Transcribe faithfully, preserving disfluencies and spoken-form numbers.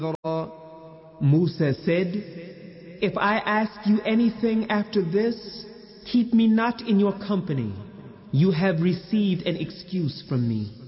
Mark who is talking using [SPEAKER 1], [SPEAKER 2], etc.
[SPEAKER 1] Musa said, "If I ask you anything after this, keep me not in your company. You have received an excuse from me."